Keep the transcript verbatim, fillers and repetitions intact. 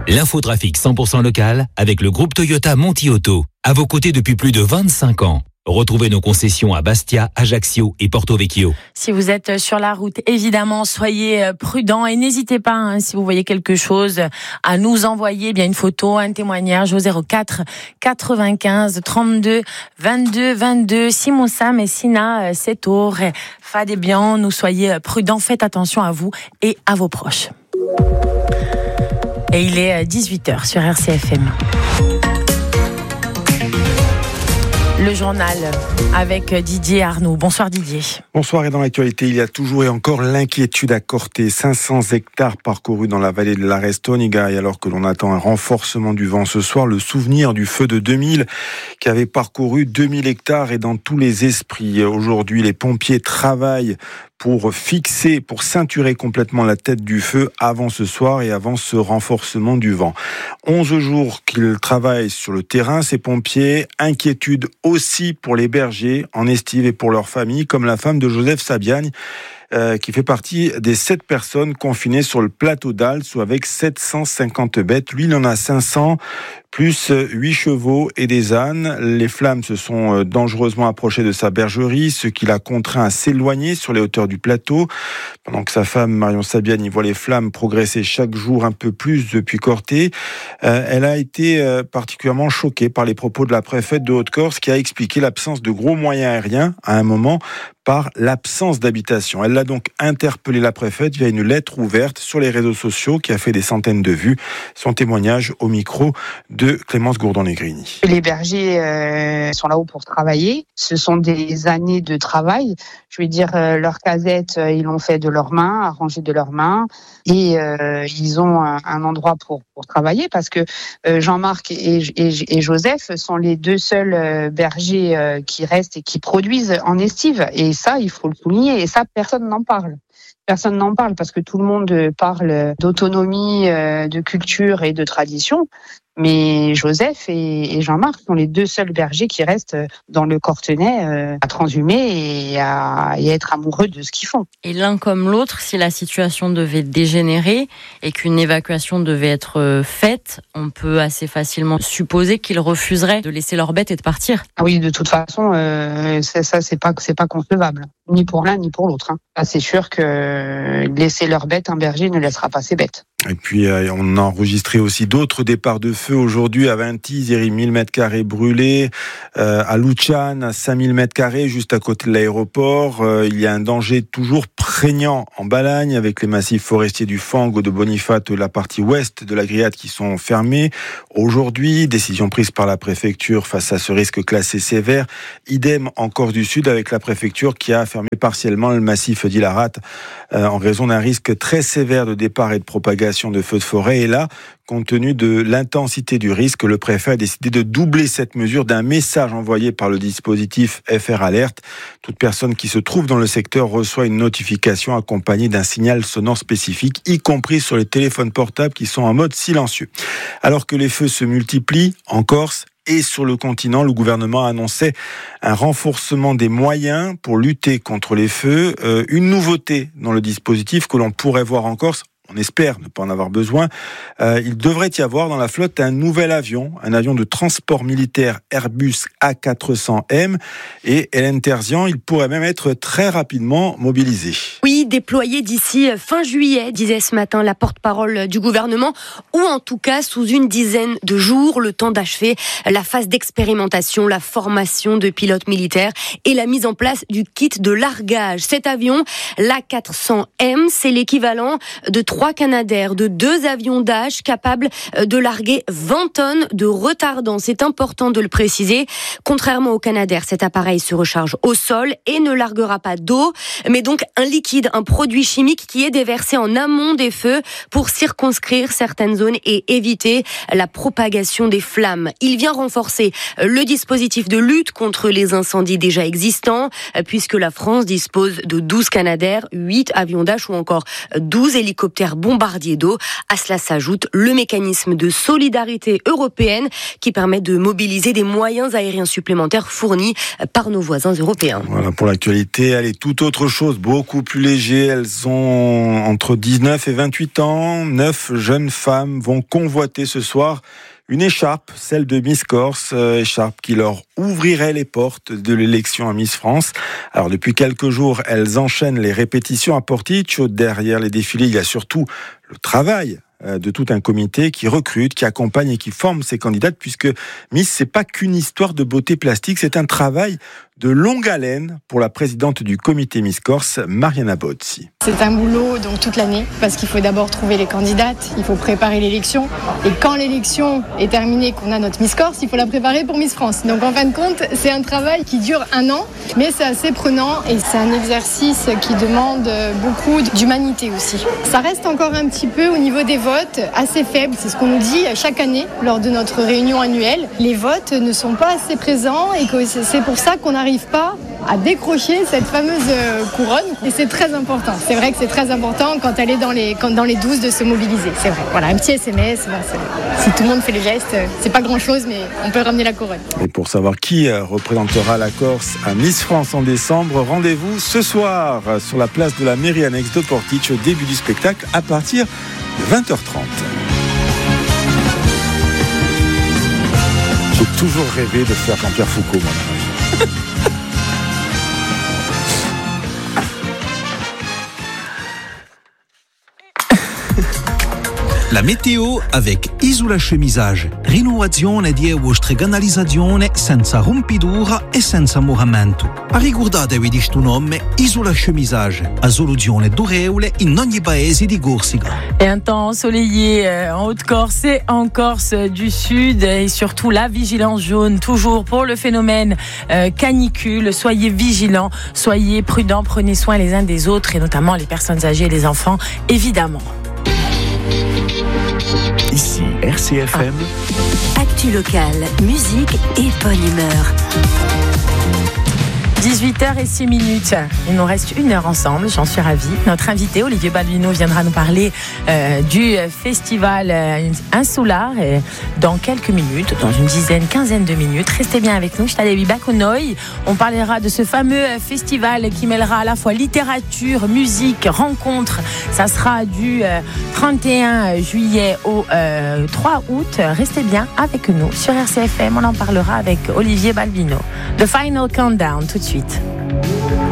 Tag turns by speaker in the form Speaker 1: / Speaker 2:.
Speaker 1: L'infotrafic cent pour cent local avec le groupe Toyota Monti Auto. À vos côtés depuis plus de vingt-cinq ans. Retrouvez nos concessions à Bastia, Ajaccio et Porto Vecchio.
Speaker 2: Si vous êtes sur la route, évidemment, soyez prudents et n'hésitez pas, hein, si vous voyez quelque chose, à nous envoyer bien une photo, un témoignage au zéro quatre quatre-vingt-quinze trente-deux vingt-deux vingt-deux. Simon Sam et Sina Seto, Fadebian, nous soyez prudents, faites attention à vous et à vos proches. Et il est dix-huit heures sur R C F M. Le journal avec Didier Arnaud. Bonsoir Didier.
Speaker 3: Bonsoir, et dans l'actualité, il y a toujours et encore l'inquiétude à Corté. cinq cents hectares parcourus dans la vallée de l'Arestoniga, et alors que l'on attend un renforcement du vent ce soir, le souvenir du feu de deux mille qui avait parcouru deux mille hectares est dans tous les esprits. Aujourd'hui, les pompiers travaillent pour fixer, pour ceinturer complètement la tête du feu avant ce soir et avant ce renforcement du vent. onze jours qu'ils travaillent sur le terrain, ces pompiers. Inquiétude aussi pour les bergers en estive et pour leurs familles, comme la femme de Joseph Sabiagne, euh, qui fait partie des sept personnes confinées sur le plateau d'Als, ou avec sept cent cinquante bêtes. Lui, il en a cinq cents, plus huit chevaux et des ânes. Les flammes se sont dangereusement approchées de sa bergerie, ce qui l'a contraint à s'éloigner sur les hauteurs du plateau. Pendant que sa femme, Marion Sabiagne, y voit les flammes progresser chaque jour un peu plus depuis Corté, euh, elle a été euh, particulièrement choquée par les propos de la préfète de Haute-Corse, qui a expliqué l'absence de gros moyens aériens à un moment par l'absence d'habitation. Elle a donc interpellé la préfète via une lettre ouverte sur les réseaux sociaux qui a fait des centaines de vues. Son témoignage au micro de Clémence Gourdon-Negrini.
Speaker 4: Les bergers euh, sont là-haut pour travailler. Ce sont des années de travail. Je veux dire, euh, leur casette, euh, ils l'ont fait de leurs mains, arrangé de leurs mains. Et euh, ils ont un, un endroit pour, pour travailler, parce que euh, Jean-Marc et, et, et Joseph sont les deux seuls euh, bergers euh, qui restent et qui produisent en estive. Et ça, il faut le souligner. Et ça, personne n'en parle. Personne n'en parle parce que tout le monde parle d'autonomie, de culture et de tradition. Mais Joseph et, et Jean-Marc sont les deux seuls bergers qui restent dans le Cortenay euh, à transhumer et à, et à être amoureux de ce qu'ils font.
Speaker 5: Et l'un comme l'autre, si la situation devait dégénérer et qu'une évacuation devait être faite, on peut assez facilement supposer qu'ils refuseraient de laisser leurs bêtes et de partir.
Speaker 4: Ah oui, de toute façon, euh, c'est, ça, c'est pas, c'est pas concevable. Ni pour l'un, ni pour l'autre. Hein. Ah, c'est sûr que laisser leurs bêtes, un berger ne laissera pas ses bêtes.
Speaker 3: Et puis, euh, on a enregistré aussi d'autres départs de feu aujourd'hui à Vinty, mille mètres carrés brûlés, euh, à Luciane, à cinq mille mètres carrés, juste à côté de l'aéroport. Euh, il y a un danger toujours prégnant en Balagne, avec les massifs forestiers du Fango, de Boniface, la partie ouest de la Griade qui sont fermés. Aujourd'hui, décision prise par la préfecture face à ce risque classé sévère. Idem en Corse du Sud, avec la préfecture qui a fermé partiellement le massif d'Ilarat euh, en raison d'un risque très sévère de départ et de propagation de feux de forêt. Et là, compte tenu de l'intensité du risque, le préfet a décidé de doubler cette mesure d'un message envoyé par le dispositif F R Alert. Toute personne qui se trouve dans le secteur reçoit une notification accompagnée d'un signal sonore spécifique, y compris sur les téléphones portables qui sont en mode silencieux. Alors que les feux se multiplient en Corse et sur le continent, le gouvernement a annoncé un renforcement des moyens pour lutter contre les feux. Euh, une nouveauté dans le dispositif que l'on pourrait voir en Corse, on espère ne pas en avoir besoin. Euh, il devrait y avoir dans la flotte un nouvel avion, un avion de transport militaire Airbus A quatre cents M. Et Hélène Terzian, il pourrait même être très rapidement mobilisé.
Speaker 6: Oui, déployé d'ici fin juillet, disait ce matin la porte-parole du gouvernement, ou en tout cas sous une dizaine de jours, le temps d'achever la phase d'expérimentation, la formation de pilotes militaires et la mise en place du kit de largage. Cet avion, l'A quatre cents M, c'est l'équivalent de trois Canadair, de deux avions Dash capables de larguer vingt tonnes de retardant. C'est important de le préciser. Contrairement au Canadair, cet appareil se recharge au sol et ne larguera pas d'eau, mais donc un liquide, un produit chimique qui est déversé en amont des feux pour circonscrire certaines zones et éviter la propagation des flammes. Il vient renforcer le dispositif de lutte contre les incendies déjà existants, puisque la France dispose de douze Canadair, huit avions Dash ou encore douze hélicoptères bombardiers d'eau. À cela s'ajoute le mécanisme de solidarité européenne qui permet de mobiliser des moyens aériens supplémentaires fournis par nos voisins européens.
Speaker 3: Voilà pour l'actualité. Allez, toute autre chose, beaucoup plus légère. mitigées. Elles ont entre dix-neuf et vingt-huit ans. Neuf jeunes femmes vont convoiter ce soir une écharpe, celle de Miss Corse, euh, écharpe qui leur ouvrirait les portes de l'élection à Miss France. Alors depuis quelques jours, elles enchaînent les répétitions à Porticcio. Derrière les défilés, il y a surtout le travail de tout un comité qui recrute, qui accompagne et qui forme ces candidates, puisque Miss, c'est pas qu'une histoire de beauté plastique, c'est un travail de longue haleine pour la présidente du comité Miss Corse, Mariana Bozzi.
Speaker 7: C'est un boulot donc toute l'année, parce qu'il faut d'abord trouver les candidates, il faut préparer l'élection, et quand l'élection est terminée, qu'on a notre Miss Corse, il faut la préparer pour Miss France. Donc en fin de compte, c'est un travail qui dure un an, mais c'est assez prenant et c'est un exercice qui demande beaucoup d'humanité aussi. Ça reste encore un petit peu au niveau des votes assez faible, c'est ce qu'on nous dit chaque année lors de notre réunion annuelle. Les votes ne sont pas assez présents et que c'est pour ça qu'on n'arrive pas à décrocher cette fameuse couronne, et c'est très important. C'est vrai que c'est très important quand elle est dans les, quand, dans les douze de se mobiliser, c'est vrai. Voilà, un petit S M S, bon, si tout le monde fait le geste, c'est pas grand chose, mais on peut ramener la couronne.
Speaker 3: Et pour savoir qui représentera la Corse à Miss France en décembre, rendez-vous ce soir sur la place de la mairie annexe de Porticcio, au début du spectacle à partir de vingt heures trente. J'ai toujours rêvé de faire Jean-Pierre Foucault, moi.
Speaker 8: La météo avec Isola Chemisage. Rinnovazione di vostre canalizzazione senza rompitura e senza moramento. Ricordatevi di sto nome, Isola Chemisage. A soluzione durevole in ogni paese di Corsica.
Speaker 2: Et un temps ensoleillé en Haute-Corse et en Corse du Sud, et surtout la vigilance jaune toujours pour le phénomène euh, canicule. Soyez vigilants, soyez prudents, prenez soin les uns des autres, et notamment les personnes âgées et les enfants, évidemment.
Speaker 9: Ici R C F M.
Speaker 6: Ah. Actu locale, musique et bonne humeur.
Speaker 2: dix-huit heures six minutes. Il nous reste une heure ensemble, j'en suis ravie. Notre invité Olivier Balbino viendra nous parler euh, du festival euh, Insular euh, dans quelques minutes, dans une dizaine, quinzaine de minutes. Restez bien avec nous. On parlera de ce fameux festival qui mêlera à la fois littérature, musique, rencontres. Ça sera du euh, trente et un juillet au euh, trois août. Restez bien avec nous sur R C F M. On en parlera avec Olivier Balbino. The Final Countdown tout de suite.